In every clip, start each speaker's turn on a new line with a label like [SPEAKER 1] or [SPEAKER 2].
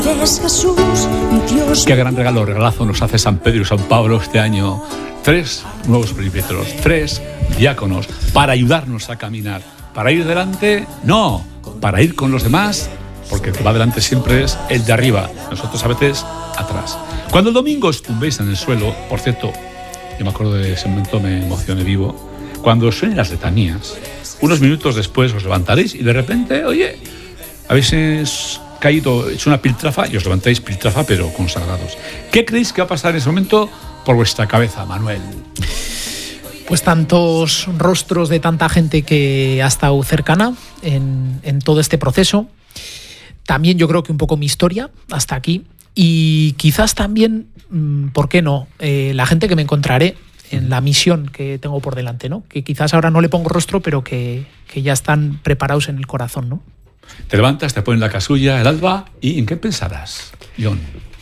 [SPEAKER 1] Jesús, mi Dios.
[SPEAKER 2] Qué gran regalazo nos hace San Pedro y San Pablo este año. 3 nuevos presbíteros, 3 diáconos para ayudarnos a caminar. Para ir delante, no, para ir con los demás, porque el que va delante siempre es el de arriba, nosotros a veces atrás. Cuando el domingo os tumbéis en el suelo, por cierto, yo me acuerdo de ese momento, me emocioné vivo, cuando suenen las letanías, unos minutos después os levantaréis y de repente, oye, habéis caído, hecho una piltrafa y os levantáis piltrafa pero consagrados. ¿Qué creéis que va a pasar en ese momento por vuestra cabeza, Manuel?
[SPEAKER 3] Pues tantos rostros de tanta gente que ha estado cercana en todo este proceso. También yo creo que un poco mi historia hasta aquí. Y quizás también, ¿por qué no?, la gente que me encontraré en la misión que tengo por delante, ¿no? Que quizás ahora no le pongo rostro, pero que ya están preparados en el corazón, ¿no?
[SPEAKER 2] Te levantas, te pones la casulla, el alba, ¿y en qué pensarás, John?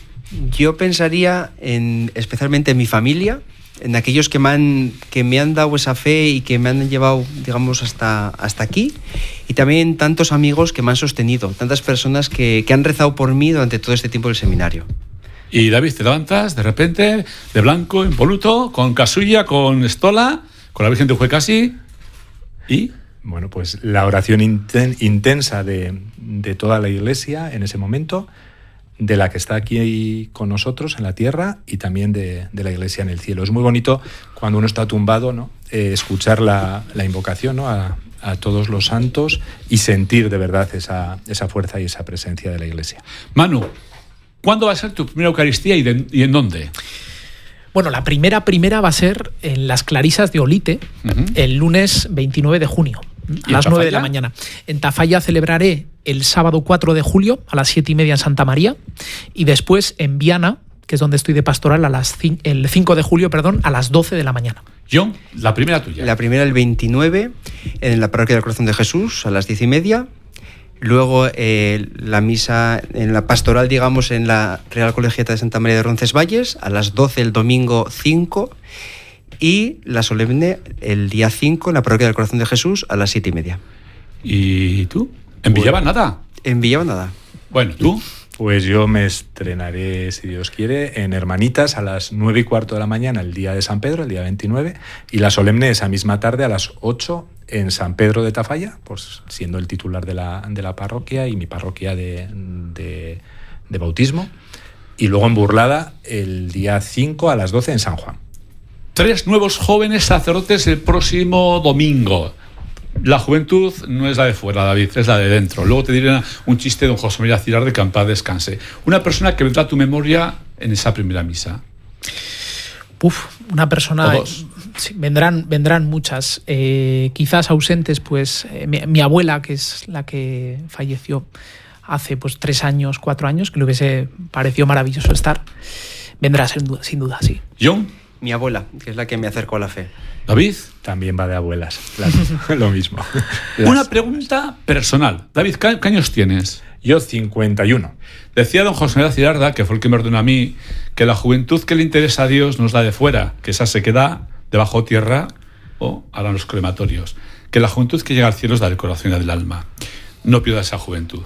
[SPEAKER 4] Yo pensaría especialmente en mi familia, en aquellos que me han dado esa fe y que me han llevado, digamos, hasta aquí, y también tantos amigos que me han sostenido, tantas personas que han rezado por mí durante todo este tiempo del seminario.
[SPEAKER 2] Y David, te levantas de repente, de blanco, impoluto, con casulla, con estola, con la Virgen de Juecasi, y...
[SPEAKER 5] Bueno, pues la oración intensa de toda la Iglesia en ese momento, de la que está aquí con nosotros en la tierra y también de la Iglesia en el cielo. Es muy bonito cuando uno está tumbado, ¿no? Escuchar la invocación, ¿no? a todos los santos y sentir de verdad esa fuerza y esa presencia de la Iglesia.
[SPEAKER 2] Manu, ¿cuándo va a ser tu primera Eucaristía y en dónde?
[SPEAKER 3] Bueno, la primera va a ser en las Clarisas de Olite, el lunes 29 de junio, a las 9 de la mañana. En Tafalla celebraré el sábado 4 de julio a las 7:30 en Santa María, y después en Viana, que es donde estoy de pastoral, el 5 de julio, a las 12 de la mañana.
[SPEAKER 2] John, la primera tuya.
[SPEAKER 4] La primera el 29 en la Parroquia del Corazón de Jesús a las 10:30. Luego la misa en la pastoral, digamos, en la Real Colegiata de Santa María de Roncesvalles a las 12 el domingo 5, y la solemne el día 5 en la Parroquia del Corazón de Jesús a las 7:30.
[SPEAKER 2] ¿Y tú? ¿En Villaba nada?
[SPEAKER 4] En Villaba nada.
[SPEAKER 2] Bueno, ¿tú?
[SPEAKER 5] Pues yo me estrenaré, si Dios quiere, en Hermanitas a las 9:15 de la mañana, el día de San Pedro, el día 29, y la solemne esa misma tarde a las 8 en San Pedro de Tafalla, pues siendo el titular de la parroquia y mi parroquia de bautismo, y luego en Burlada el día 5 a las 12 en San Juan.
[SPEAKER 2] 3 nuevos jóvenes sacerdotes el próximo domingo. La juventud no es la de fuera, David, es la de dentro. Luego te diré un chiste de don José María Cirarde, que en paz descanse. Una persona que vendrá a tu memoria en esa primera misa.
[SPEAKER 3] Una persona... Sí, vendrán muchas. Quizás ausentes, pues mi abuela, que es la que falleció hace 3 años, 4 años, que le hubiese parecido maravilloso estar. Vendrá sin duda, sí.
[SPEAKER 2] ¿John?
[SPEAKER 4] Mi abuela, que es la que me acercó a la fe.
[SPEAKER 2] ¿David?
[SPEAKER 5] También va de abuelas, claro. Lo mismo.
[SPEAKER 2] Una pregunta personal. David, ¿qué años tienes?
[SPEAKER 5] Yo 51.
[SPEAKER 2] Decía don José María Cirarda, que fue el que me ordenó a mí, que la juventud que le interesa a Dios no es la de fuera, que esa se queda debajo tierra o a los crematorios. Que la juventud que llega al cielo es la del corazón y la del alma. No pierdas esa juventud.